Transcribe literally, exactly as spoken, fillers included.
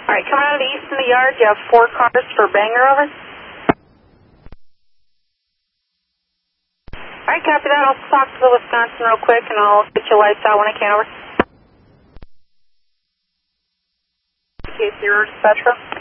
All right, coming out of the east in the yard, you have four cars for Bangor, over. All right, copy that. I'll talk to the Wisconsin real quick, and I'll get your lights out when I can, over. Case zero, dispatch room.